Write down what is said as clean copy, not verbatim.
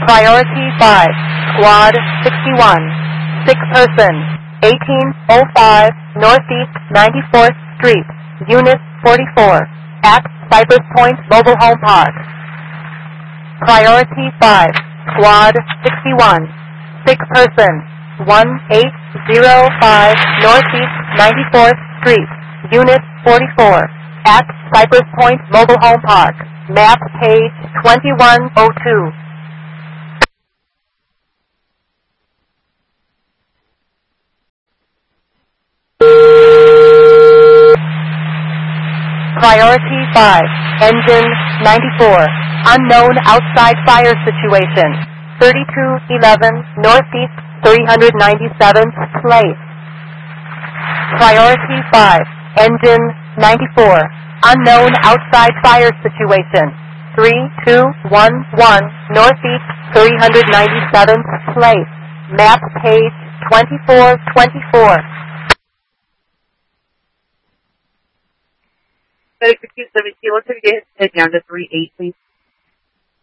Priority 5, Squad 61, 6 person, 1805 Northeast 94th Street, Unit 44, at Cypress Point Mobile Home Park. Priority 5, Squad 61, 6 person, 1805 Northeast 94th Street, Unit 44, at Cypress Point Mobile Home Park. Map page 2102. Priority 5, Engine 94, unknown outside fire situation, 3211 Northeast 397th Place. Priority 5, Engine 94, unknown outside fire situation, 3211 Northeast 397th Place. Map page 2424. Execute 17. Let's head down to 38, please.